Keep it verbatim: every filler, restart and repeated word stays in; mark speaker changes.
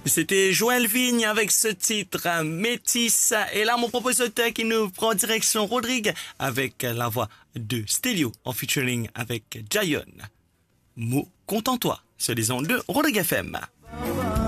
Speaker 1: C'était Joël Vigne avec ce titre Métis. Et là, mon propositeur qui nous prend direction Rodrigue avec la voix de Stelio en featuring avec Jayon. Mot, contente-toi sur les ondes de Rodrigue F M.